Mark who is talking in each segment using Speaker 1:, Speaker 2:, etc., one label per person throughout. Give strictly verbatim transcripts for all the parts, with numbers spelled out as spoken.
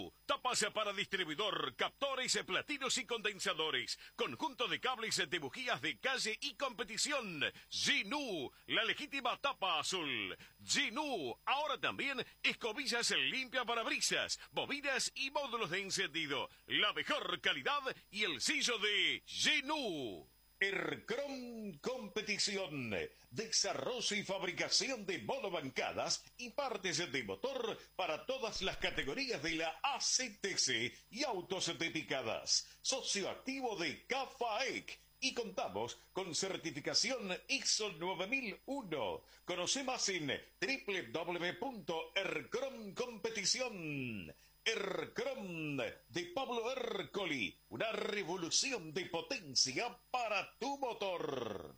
Speaker 1: G-N-U, tapas para distribuidor, captores, platinos y condensadores, conjunto de cables de bujías de calle y competición. G-N-U, la legítima tapa azul. G-N-U, ahora también escobillas limpia parabrisas, bobinas y módulos de encendido. La mejor calidad y el sello de G-N-U. Ercrom Competición, desarrollo y fabricación de monobancadas y partes de motor para todas las categorías de la A C T C y autos de picadas. Socio activo de C A F A E C y contamos con certificación I S O nueve mil uno. Conoce más en doble u doble u doble u punto ercrom competición. Ercrom de Pablo Ercoli, una revolución de potencia para tu motor.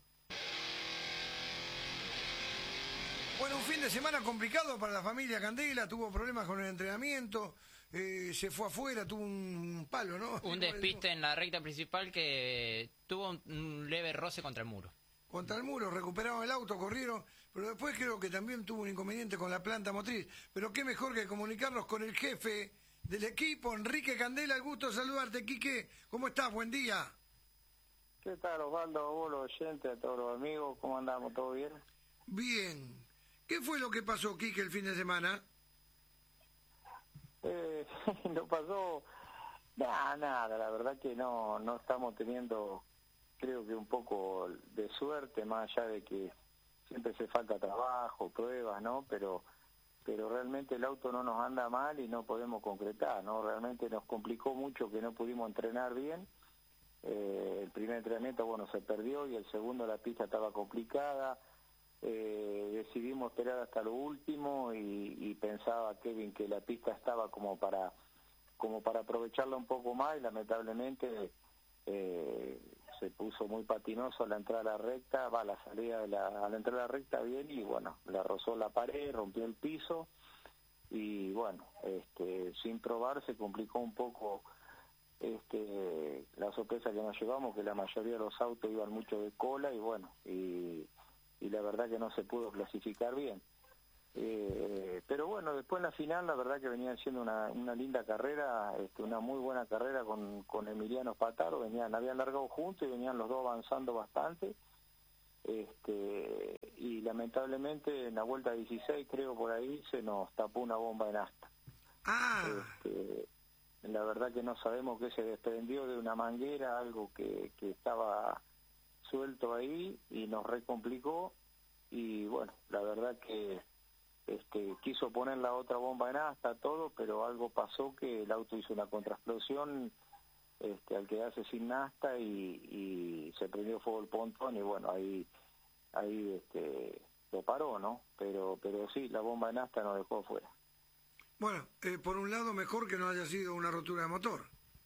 Speaker 2: Bueno, un fin de semana complicado para la familia Candela, tuvo problemas con el entrenamiento, eh, se fue afuera, tuvo un palo, ¿no?
Speaker 3: Un despiste en la recta principal que tuvo un, un leve roce contra el muro.
Speaker 2: Contra el muro, recuperaron el auto, corrieron, pero después creo que también tuvo un inconveniente con la planta motriz. Pero qué mejor que comunicarnos con el jefe del equipo, Enrique Candela. El gusto de saludarte, Quique. ¿Cómo estás? Buen día.
Speaker 4: ¿Qué tal, Osvaldo? A vos, los oyentes, a todos los amigos, ¿cómo andamos? ¿Todo bien?
Speaker 2: Bien. ¿Qué fue lo que pasó, Quique, el fin de semana?
Speaker 4: Eh, no pasó nada, nada. La verdad que no, no estamos teniendo, creo que un poco de suerte, más allá de que siempre se falta trabajo, pruebas, ¿no? Pero pero realmente el auto no nos anda mal y no podemos concretar, ¿no? Realmente nos complicó mucho que no pudimos entrenar bien. Eh, el primer entrenamiento, bueno, se perdió y el segundo la pista estaba complicada. Eh, decidimos esperar hasta lo último y, y pensaba Kevin que la pista estaba como para como para aprovecharla un poco más y lamentablemente eh, se puso muy patinoso a la entrada a la recta, va a la salida de la, a la entrada a la recta bien y bueno, la rozó la pared, rompió el piso y bueno, este, sin probar se complicó un poco este, la sorpresa que nos llevamos, que la mayoría de los autos iban mucho de cola y bueno, y, y la verdad que no se pudo clasificar bien. Eh, pero bueno, después en la final la verdad que venía siendo una, una linda carrera, este, una muy buena carrera con, con Emiliano Spataro, venían, habían largado juntos y venían los dos avanzando bastante, este, y lamentablemente en la vuelta dieciséis creo por ahí se nos tapó una bomba en asta.
Speaker 2: Ah.
Speaker 4: Este, la verdad que no sabemos qué se desprendió de una manguera, algo que, que estaba suelto ahí y nos recomplicó y bueno, la verdad que Este, quiso poner la otra bomba en asta, todo, pero algo pasó que el auto hizo una contraexplosión este, al quedarse sin nafta y, y se prendió fuego el pontón y bueno, ahí ahí este, lo paró, ¿no? Pero pero sí, la bomba en asta nos dejó fuera.
Speaker 2: Bueno, eh, por un lado mejor que no haya sido una rotura de motor.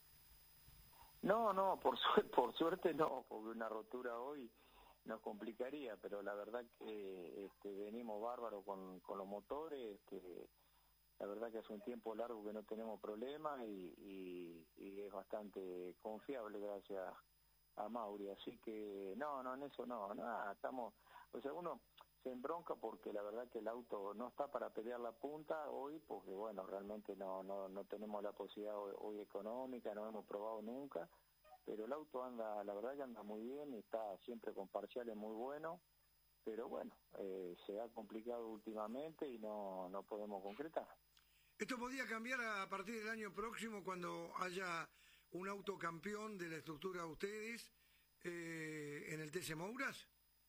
Speaker 4: No, no, por, su por suerte no, porque una rotura hoy nos complicaría, pero la verdad que este, venimos bárbaros con, con los motores, este, la verdad que hace un tiempo largo que no tenemos problemas y, y, y es bastante confiable gracias a Mauri, así que no, no, en eso no, nada, estamos, o sea, uno se embronca porque la verdad que el auto no está para pelear la punta hoy, porque bueno, realmente no, no, no tenemos la posibilidad hoy, hoy económica, no hemos probado nunca, pero el auto anda, la verdad que anda muy bien y está siempre con parciales muy buenos, pero bueno, eh, se ha complicado últimamente y no, no podemos concretar.
Speaker 2: ¿Esto podía cambiar a partir del año próximo cuando haya un auto campeón de la estructura de ustedes eh, en el T C Mouras?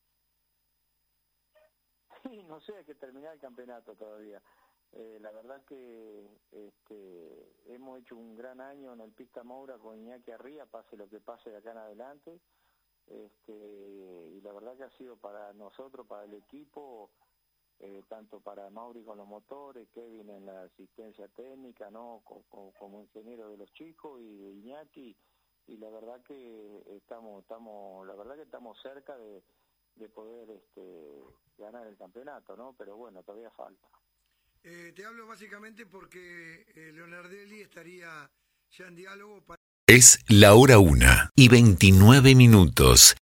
Speaker 4: Sí, no sé, hay que terminar el campeonato todavía. Eh, la verdad que este, hemos hecho un gran año en el Pista Moura con Iñaki Arría, pase lo que pase de acá en adelante, este, y la verdad que ha sido para nosotros, para el equipo, eh, tanto para Mauri con los motores, Kevin en la asistencia técnica, no como, como ingeniero de los chicos y Iñaki, y la verdad que estamos, estamos, la verdad que estamos cerca de, de poder este, ganar el campeonato, ¿no? Pero bueno, todavía falta.
Speaker 2: Eh, te hablo básicamente porque eh, Leonardelli estaría ya en diálogo para...
Speaker 5: Es la hora una y veintinueve minutos.